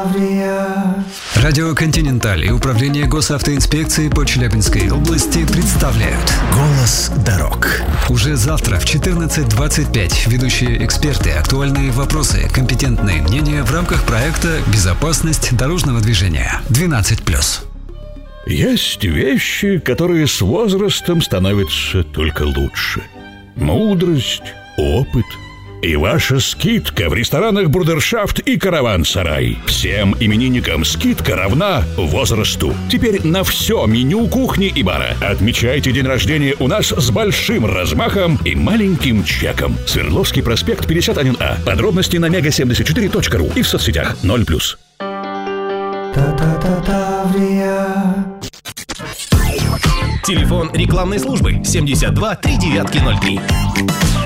Радио «Континенталь» и Управление госавтоинспекции по Челябинской области представляют «Голос дорог». Уже завтра в 14:25 ведущие эксперты, актуальные вопросы, компетентные мнения в рамках проекта «Безопасность дорожного движения» 12+. Есть вещи, которые с возрастом становятся только лучше. Мудрость, опыт и ваша скидка в ресторанах «Брудершафт» и «Караван-сарай». Всем именинникам скидка равна возрасту. Теперь на все меню кухни и бара. Отмечайте день рождения у нас с большим размахом и маленьким чеком. Свердловский проспект 51А. Подробности на mega74.ru и в соцсетях 0+. Телефон рекламной службы 72 3903.